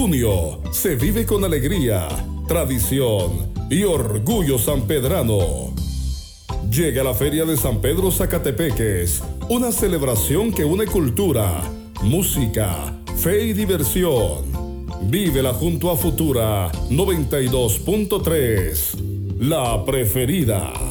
junio se vive con alegría, tradición y orgullo sanpedrano. Llega la Feria de San Pedro Zacatepeques, una celebración que une cultura, música, fe y diversión. Vívela junto a Futura 92.3, la preferida.